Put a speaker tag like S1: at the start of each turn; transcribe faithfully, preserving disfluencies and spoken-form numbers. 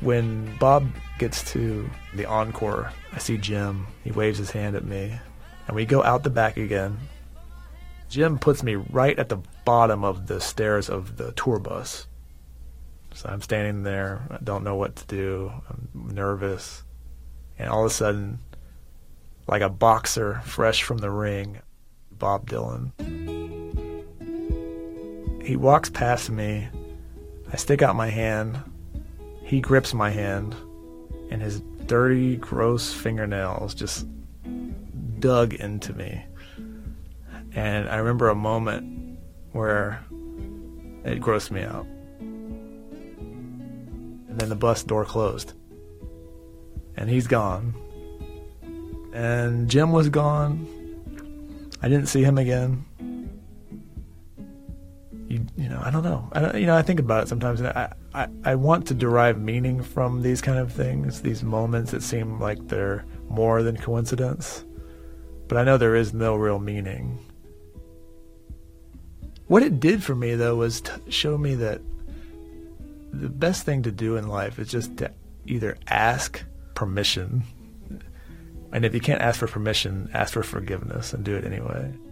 S1: When Bob gets to the encore, I see Jim. He waves his hand at me, and we go out the back again. Jim puts me right at the bottom of the stairs of the tour bus. So I'm standing there. I don't know what to do. I'm nervous. And all of a sudden, like a boxer fresh from the ring, Bob Dylan. He walks past me. I stick out my hand. He grips my hand, and his dirty, gross fingernails just dug into me. And I remember a moment where it grossed me out. And then the bus door closed. And he's gone. And Jim was gone. I didn't see him again. You, you know, I don't know. I, you know, I think about it sometimes. And I, I, I want to derive meaning from these kind of things, these moments that seem like they're more than coincidence. But I know there is no real meaning. What it did for me, though, was to show me that the best thing to do in life is just to either ask permission, and if you can't ask for permission, ask for forgiveness and do it anyway.